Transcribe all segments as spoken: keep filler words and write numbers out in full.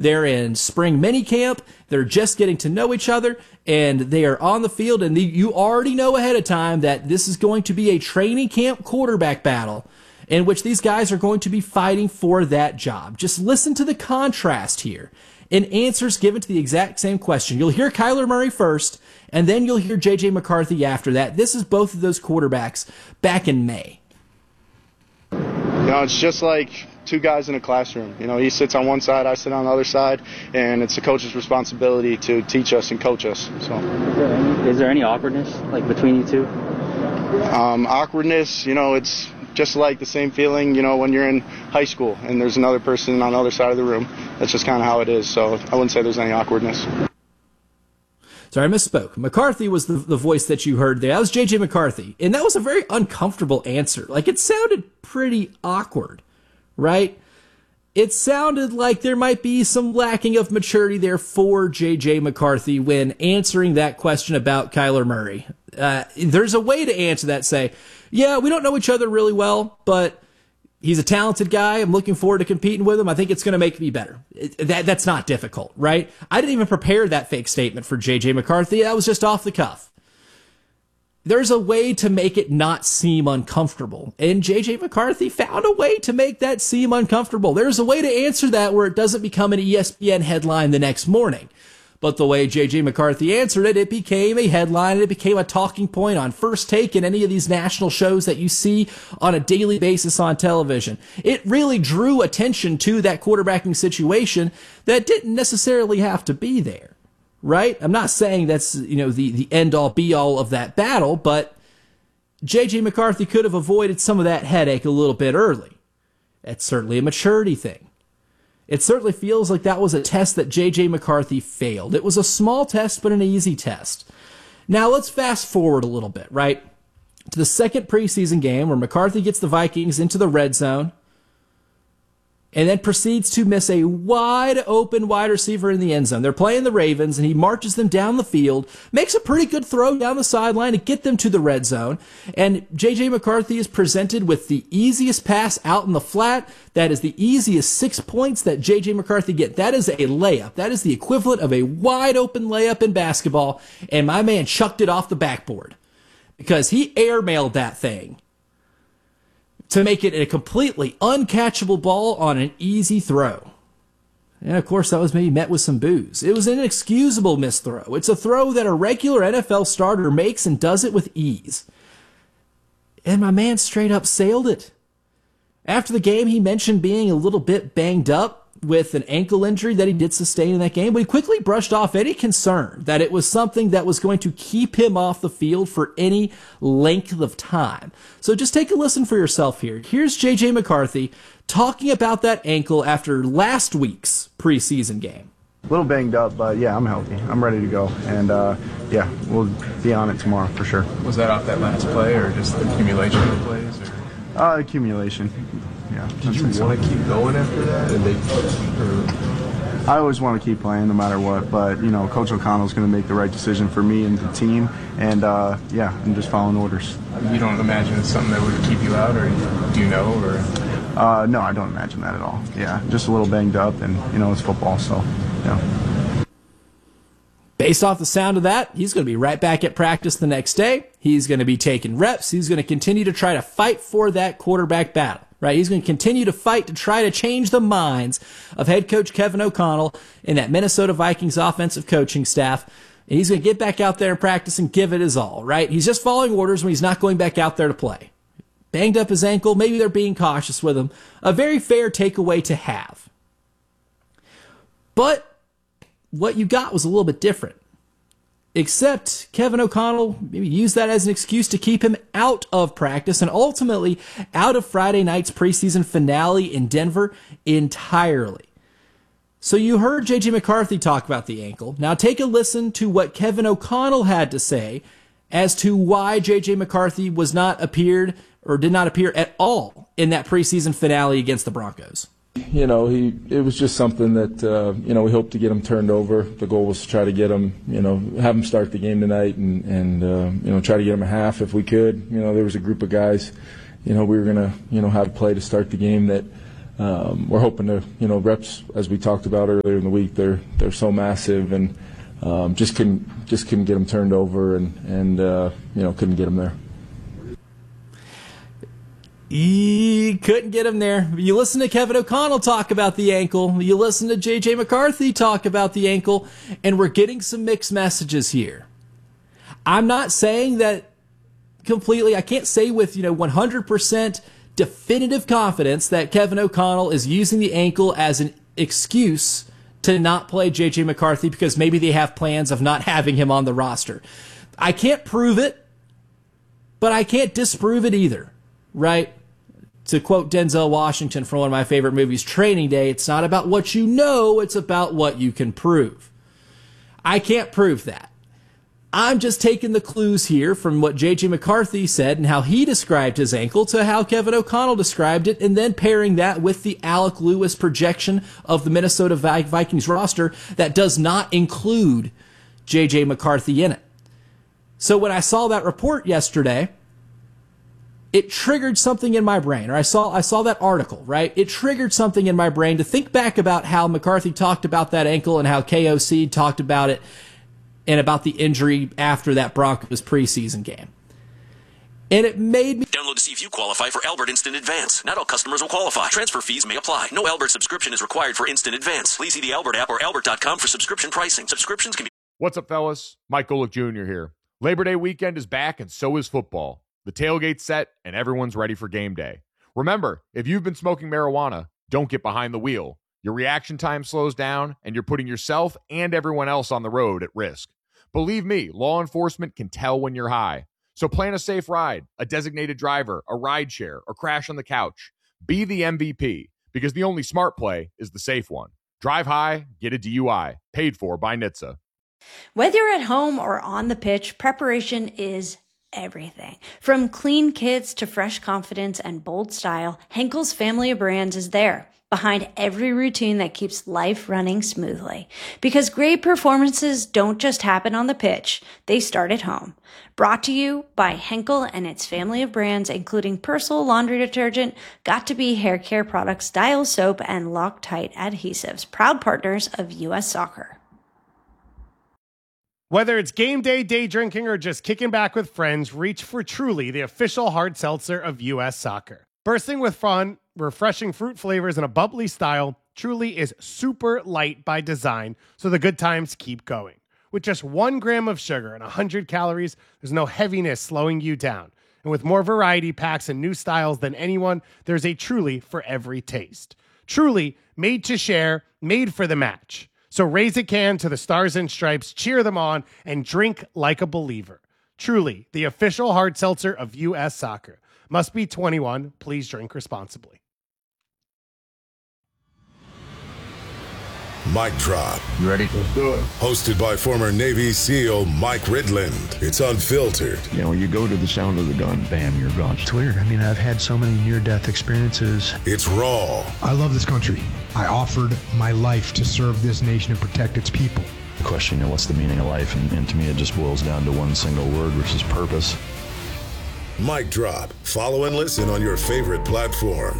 They're in spring mini camp. They're just getting to know each other, and they are on the field, and the, you already know ahead of time that this is going to be a training camp quarterback battle in which these guys are going to be fighting for that job. Just listen to the contrast here in answers given to the exact same question. You'll hear Kyler Murray first, and then you'll hear J J McCarthy after that. This is both of those quarterbacks back in May. You know, it's just like two guys in a classroom. You know, he sits on one side, I sit on the other side, and it's the coach's responsibility to teach us and coach us. So, is there any, is there any awkwardness like between you two? Um, awkwardness, you know, it's just like the same feeling, you know, when you're in high school and there's another person on the other side of the room. That's just kind of how it is. So I wouldn't say there's any awkwardness. Sorry, I misspoke. McCarthy was the, the voice that you heard there. That was J J McCarthy. And that was a very uncomfortable answer. Like, it sounded pretty awkward, right? It sounded like there might be some lacking of maturity there for J J McCarthy when answering that question about Kyler Murray. Uh, there's a way to answer that, say, yeah, we don't know each other really well, but he's a talented guy. I'm looking forward to competing with him. I think it's going to make me better. It, that, that's not difficult, right? I didn't even prepare that fake statement for J J McCarthy. That was just off the cuff. There's a way to make it not seem uncomfortable, and J J McCarthy found a way to make that seem uncomfortable. There's a way to answer that where it doesn't become an E S P N headline the next morning. But the way J J McCarthy answered it, it became a headline, and it became a talking point on First Take and any of these national shows that you see on a daily basis on television. It really drew attention to that quarterbacking situation that didn't necessarily have to be there, right? I'm not saying that's, you know, the, the end-all, be-all of that battle, but J J McCarthy could have avoided some of that headache a little bit early. That's certainly a maturity thing. It certainly feels like that was a test that J J McCarthy failed. It was a small test, but an easy test. Now let's fast forward a little bit, right? To the second preseason game where McCarthy gets the Vikings into the red zone and then proceeds to miss a wide open wide receiver in the end zone. They're playing the Ravens, and he marches them down the field, makes a pretty good throw down the sideline to get them to the red zone, and J J McCarthy is presented with the easiest pass out in the flat. That is the easiest six points that J J McCarthy get. That is a layup. That is the equivalent of a wide open layup in basketball, and my man chucked it off the backboard because he airmailed that thing to make it a completely uncatchable ball on an easy throw. And of course, that was maybe met with some boos. It was an inexcusable missed throw. It's a throw that a regular N F L starter makes and does it with ease. And my man straight up sailed it. After the game, he mentioned being a little bit banged up with an ankle injury that he did sustain in that game, but he quickly brushed off any concern that it was something that was going to keep him off the field for any length of time. So just take a listen for yourself here. Here's J J McCarthy talking about that ankle after last week's preseason game. A little banged up, but yeah, I'm healthy. I'm ready to go, and uh, yeah, we'll be on it tomorrow for sure. Was that off that last play, or just the accumulation of plays? Or? Uh, accumulation. Yeah. Did you want to keep going after that? And they, or? I always want to keep playing no matter what, but, you know, Coach O'Connell's going to make the right decision for me and the team, and, uh, yeah, I'm just following orders. You don't imagine it's something that would keep you out, or do you know? Or? Uh, no, I don't imagine that at all. Yeah, just a little banged up, and, you know, it's football, so, yeah. Based off the sound of that, he's going to be right back at practice the next day. He's going to be taking reps. He's going to continue to try to fight for that quarterback battle, right? He's going to continue to fight to try to change the minds of head coach Kevin O'Connell and that Minnesota Vikings offensive coaching staff. And he's going to get back out there and practice and give it his all, right? He's just following orders when he's not going back out there to play. Banged up his ankle. Maybe they're being cautious with him. A very fair takeaway to have. But what you got was a little bit different. Except Kevin O'Connell maybe used that as an excuse to keep him out of practice and ultimately out of Friday night's preseason finale in Denver entirely. So you heard J J McCarthy talk about the ankle. Now take a listen to what Kevin O'Connell had to say as to why J J McCarthy was not appeared or did not appear at all in that preseason finale against the Broncos. You know, he it was just something that, uh, you know, we hoped to get him turned over. The goal was to try to get him, you know, have him start the game tonight and, and uh, you know, try to get him a half if we could. You know, there was a group of guys, you know, we were going to, you know, have play to start the game that, um, we're hoping to, you know, reps, as we talked about earlier in the week, they're they're so massive, and um, just couldn't just couldn't get them turned over, and and uh, you know, couldn't get them there. He couldn't get him there. You listen to Kevin O'Connell talk about the ankle. You listen to J J McCarthy talk about the ankle, and we're getting some mixed messages here. I'm not saying that completely. I can't say with, you know, one hundred percent definitive confidence that Kevin O'Connell is using the ankle as an excuse to not play J J McCarthy because maybe they have plans of not having him on the roster. I can't prove it, but I can't disprove it either, right? To quote Denzel Washington from one of my favorite movies, Training Day, it's not about what you know, it's about what you can prove. I can't prove that. I'm just taking the clues here from what J J McCarthy said and how he described his ankle to how Kevin O'Connell described it, and then pairing that with the Alec Lewis projection of the Minnesota Vikings roster that does not include J J McCarthy in it. So when I saw that report yesterday, it triggered something in my brain, or I saw I saw that article, right? It triggered something in my brain to think back about how McCarthy talked about that ankle and how K O C talked about it and about the injury after that Broncos preseason game. And it made me... Download to see if you qualify for Albert Instant Advance. Not all customers will qualify. Transfer fees may apply. No Albert subscription is required for Instant Advance. Please see the Albert app or albert dot com for subscription pricing. Subscriptions can be... What's up, fellas? Mike Golick Junior here. Labor Day weekend is back, and so is football. The tailgate's set, and everyone's ready for game day. Remember, if you've been smoking marijuana, don't get behind the wheel. Your reaction time slows down, and you're putting yourself and everyone else on the road at risk. Believe me, law enforcement can tell when you're high. So plan a safe ride, a designated driver, a ride share, or crash on the couch. Be the M V P, because the only smart play is the safe one. Drive high, get a D U I. Paid for by N H T S A. Whether you're at home or on the pitch, preparation is everything. From clean kits to fresh confidence and bold style, Henkel's family of brands is there, behind every routine that keeps life running smoothly. Because great performances don't just happen on the pitch, they start at home. Brought to you by Henkel and its family of brands, including Persil laundry detergent, Got2b hair care products, Dial soap, and Loctite adhesives, proud partners of U S Soccer. Whether it's game day, day drinking, or just kicking back with friends, reach for Truly, the official hard seltzer of U S Soccer. Bursting with fun, refreshing fruit flavors, and a bubbly style, Truly is super light by design, so the good times keep going. With just one gram of sugar and one hundred calories, there's no heaviness slowing you down. And with more variety packs and new styles than anyone, there's a Truly for every taste. Truly, made to share, made for the match. So raise a can to the Stars and Stripes, cheer them on, and drink like a believer. Truly, the official hard seltzer of U S Soccer. Must be twenty-one. Please drink responsibly. Mic Drop. You ready? Let's do it. Hosted by former Navy SEAL Mike Ridland. It's unfiltered. You know, you go to the sound of the gun, bam, you're gone. It's weird. I mean, I've had so many near-death experiences. It's raw. I love this country. I offered my life to serve this nation and protect its people. The question, you know, what's the meaning of life? And, and to me, it just boils down to one single word, which is purpose. Mic Drop. Follow and listen on your favorite platform.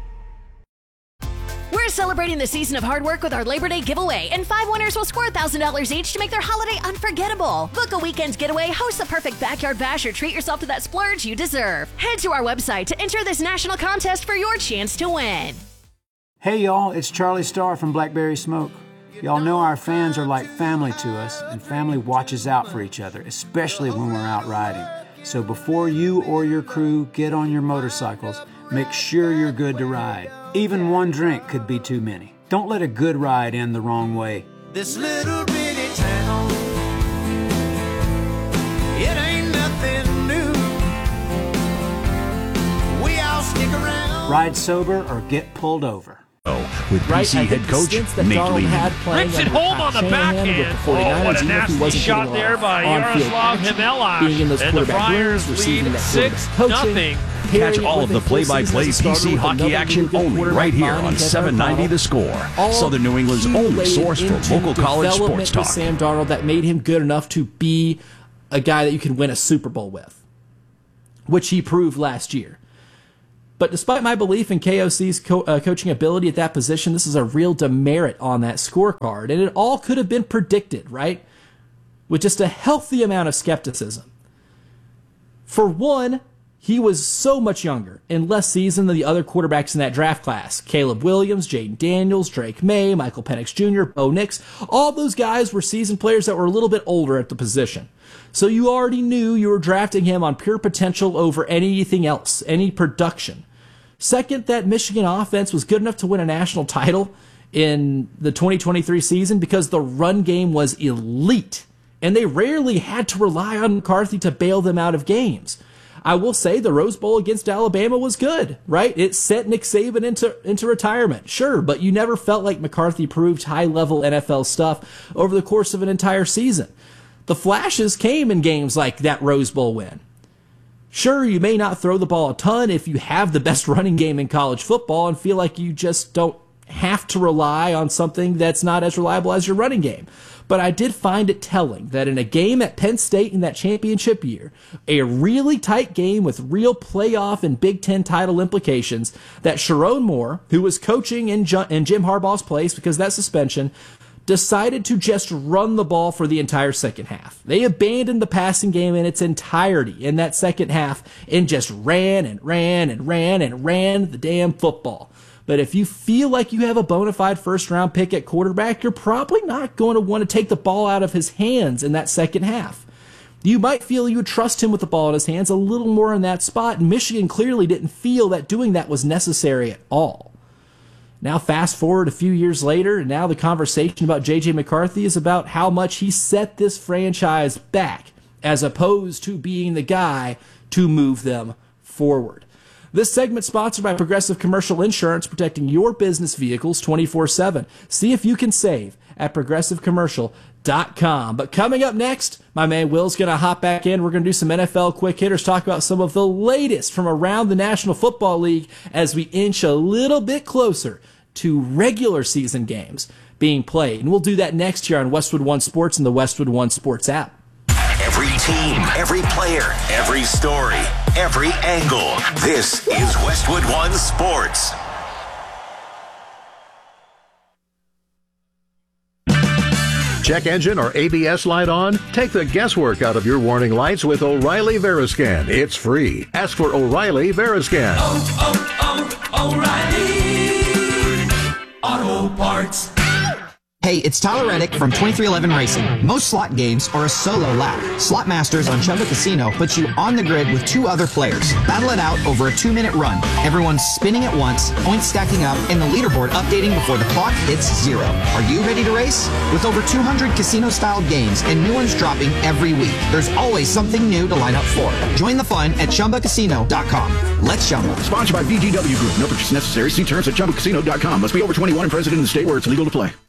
We're celebrating the season of hard work with our Labor Day giveaway, and five winners will score one thousand dollars each to make their holiday unforgettable. Book a weekend's getaway, host the perfect backyard bash, or treat yourself to that splurge you deserve. Head to our website to enter this national contest for your chance to win. Hey y'all, it's Charlie Starr from Blackberry Smoke. Y'all know our fans are like family to us, and family watches out for each other, especially when we're out riding. So before you or your crew get on your motorcycles, make sure you're good to ride. Even one drink could be too many. Don't let a good ride end the wrong way. This little bitty town, it ain't nothing new. We all stick around. Ride sober or get pulled over. With right, P C head coach Nate Leahy. Rips it home on the backhand. Oh, what a nasty shot there by Yaroslav Himelash. And the Friars lead six nothing. Catch all of the play-by-play P C hockey action only right here on seven ninety The Score. Southern New England's only source for local college sports talk. Sam Darnold that made him good enough to be a guy that you can win a Super Bowl with, which he proved last year. But despite my belief in K O C's co- uh, coaching ability at that position, this is a real demerit on that scorecard. And it all could have been predicted, right? With just a healthy amount of skepticism. For one, he was so much younger and less seasoned than the other quarterbacks in that draft class. Caleb Williams, Jaden Daniels, Drake May, Michael Penix Junior, Bo Nix. All those guys were seasoned players that were a little bit older at the position. So you already knew you were drafting him on pure potential over anything else, any production. Second, that Michigan offense was good enough to win a national title in the twenty twenty-three season because the run game was elite. And they rarely had to rely on McCarthy to bail them out of games. I will say the Rose Bowl against Alabama was good, right? It sent Nick Saban into, into retirement, sure, but you never felt like McCarthy proved high-level N F L stuff over the course of an entire season. The flashes came in games like that Rose Bowl win. Sure, you may not throw the ball a ton if you have the best running game in college football and feel like you just don't have to rely on something that's not as reliable as your running game. But I did find it telling that in a game at Penn State in that championship year, a really tight game with real playoff and Big Ten title implications, that Sherrone Moore, who was coaching in, Ju- in Jim Harbaugh's place because of that suspension, decided to just run the ball for the entire second half. They abandoned the passing game in its entirety in that second half and just ran and ran and ran and ran the damn football. But if you feel like you have a bona fide first-round pick at quarterback, you're probably not going to want to take the ball out of his hands in that second half. You might feel you would trust him with the ball in his hands a little more in that spot, and Michigan clearly didn't feel that doing that was necessary at all. Now fast forward a few years later, and now the conversation about J J McCarthy is about how much he set this franchise back, as opposed to being the guy to move them forward. This segment sponsored by Progressive Commercial Insurance, protecting your business vehicles twenty-four seven. See if you can save at progressive commercial dot com. But coming up next, my man Will's going to hop back in. We're going to do some N F L quick hitters, talk about some of the latest from around the National Football League as we inch a little bit closer to regular season games being played. And we'll do that next here on Westwood One Sports and the Westwood One Sports app. Every team, every player, every story, every angle. This is Westwood One Sports. Check engine or A B S light on? Take the guesswork out of your warning lights with O'Reilly Veriscan. It's free. Ask for O'Reilly Veriscan. Oh, oh, oh, O'Reilly Auto Parts. Hey, it's Tyler Reddick from twenty-three eleven Racing. Most slot games are a solo lap. Slot Masters on Chumba Casino puts you on the grid with two other players. Battle it out over a two-minute run. Everyone's spinning at once, points stacking up, and the leaderboard updating before the clock hits zero. Are you ready to race? With over two hundred casino-style games and new ones dropping every week, there's always something new to line up for. Join the fun at Chumba Casino dot com. Let's Chumba. Sponsored by B G W Group. No purchase necessary. See terms at Chumba Casino dot com. Must be over twenty-one and present in the state where it's legal to play.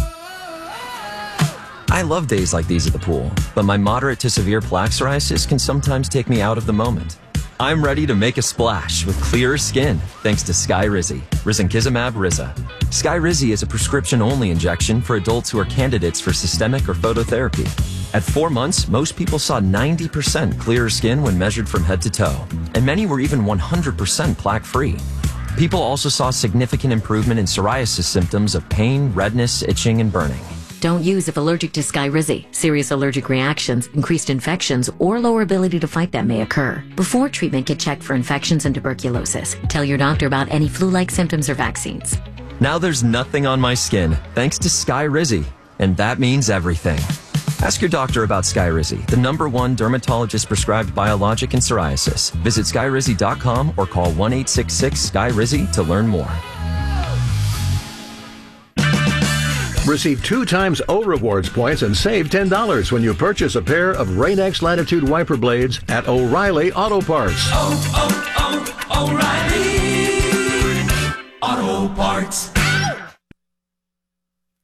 I love days like these at the pool, but my moderate to severe plaque psoriasis can sometimes take me out of the moment. I'm ready to make a splash with clearer skin thanks to Skyrizi, Risankizumab Riza. Skyrizi is a prescription-only injection for adults who are candidates for systemic or phototherapy. At four months, most people saw ninety percent clearer skin when measured from head to toe, and many were even one hundred percent plaque-free. People also saw significant improvement in psoriasis symptoms of pain, redness, itching, and burning. Don't use if allergic to Skyrizi. Serious allergic reactions, increased infections, or lower ability to fight them may occur. Before treatment, get checked for infections and tuberculosis. Tell your doctor about any flu-like symptoms or vaccines. Now there's nothing on my skin thanks to Skyrizi, and that means everything. Ask your doctor about Skyrizi, the number one dermatologist-prescribed biologic in psoriasis. Visit skyrizi dot com or call one eight six six Sky Rizi to learn more. Receive two times O Rewards points and save ten dollars when you purchase a pair of Rain-X Latitude wiper blades at O'Reilly Auto Parts. Oh, oh, oh, O'Reilly Auto Parts.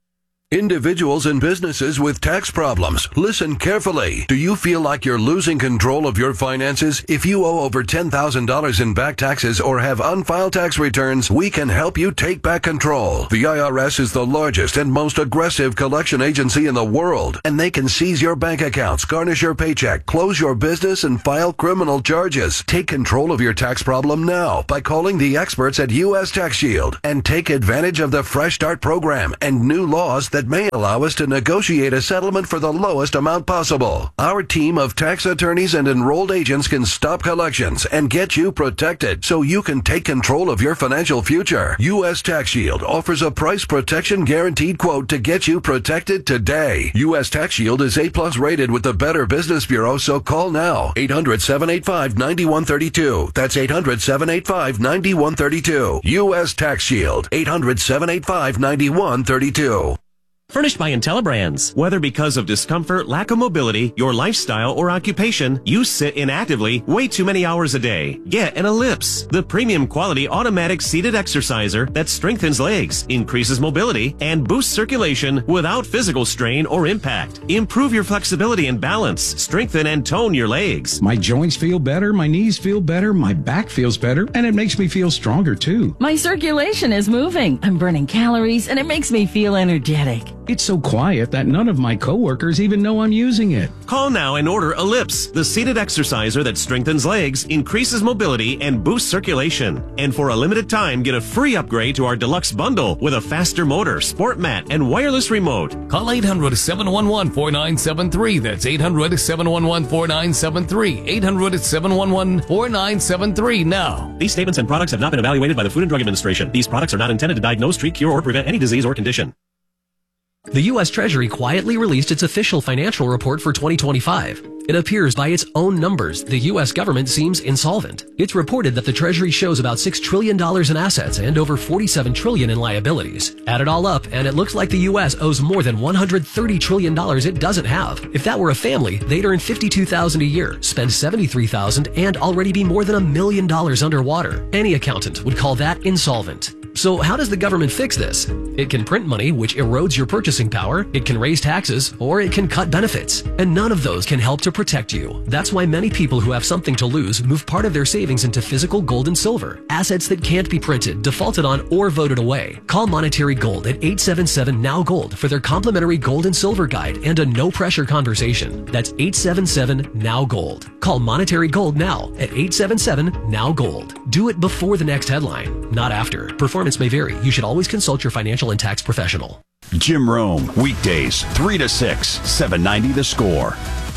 Individuals and businesses with tax problems, listen carefully. Do you feel like you're losing control of your finances? If you owe over ten thousand dollars in back taxes or have unfiled tax returns, we can help you take back control. The I R S is the largest and most aggressive collection agency in the world, and they can seize your bank accounts, garnish your paycheck, close your business, and file criminal charges. Take control of your tax problem now by calling the experts at U S Tax Shield and take advantage of the Fresh Start program and new laws that may allow us to negotiate a settlement for the lowest amount possible. Our team of tax attorneys and enrolled agents can stop collections and get you protected so you can take control of your financial future. U S Tax Shield offers a price protection guaranteed quote to get you protected today. U S Tax Shield is A plus rated with the Better Business Bureau, so call now. eight hundred, seven eight five, nine one three two. That's eight hundred, seven eight five, nine one three two. U S Tax Shield. eight hundred, seven eight five, nine one three two. Furnished by IntelliBrands. Whether because of discomfort, lack of mobility, your lifestyle, or occupation, you sit inactively way too many hours a day. Get an Ellipse, the premium quality automatic seated exerciser that strengthens legs, increases mobility, and boosts circulation without physical strain or impact. Improve your flexibility and balance, strengthen and tone your legs. My joints feel better, my knees feel better, my back feels better, and it makes me feel stronger too. My circulation is moving. I'm burning calories, and it makes me feel energetic. It's so quiet that none of my coworkers even know I'm using it. Call now and order Ellipse, the seated exerciser that strengthens legs, increases mobility, and boosts circulation. And for a limited time, get a free upgrade to our deluxe bundle with a faster motor, sport mat, and wireless remote. Call eight hundred, seven one one, four nine seven three. That's eight hundred, seven one one, four nine seven three. eight hundred, seven one one, four nine seven three now. These statements and products have not been evaluated by the Food and Drug Administration. These products are not intended to diagnose, treat, cure, or prevent any disease or condition. The U S Treasury quietly released its official financial report for twenty twenty-five. It appears by its own numbers, the U S government seems insolvent. It's reported that the Treasury shows about six trillion dollars in assets and over forty-seven trillion dollars in liabilities. Add it all up, and it looks like the U S owes more than one hundred thirty trillion dollars it doesn't have. If that were a family, they'd earn fifty-two thousand dollars a year, spend seventy-three thousand dollars, and already be more than a million dollars underwater. Any accountant would call that insolvent. So how does the government fix this? It can print money, which erodes your purchasing power, it can raise taxes, or it can cut benefits. And none of those can help to protect you. That's why many people who have something to lose move part of their savings into physical gold and silver, assets that can't be printed, defaulted on, or voted away. Call Monetary Gold at eight seven seven, N O W Gold for their complimentary gold and silver guide and a no-pressure conversation. That's eight seven seven, N O W Gold. Call Monetary Gold now at eight seven seven, N O W Gold. Do it before the next headline, not after. Performance may vary. You should always consult your financial and tax professional. Jim Rome, weekdays, three to six, seven ninety The Score.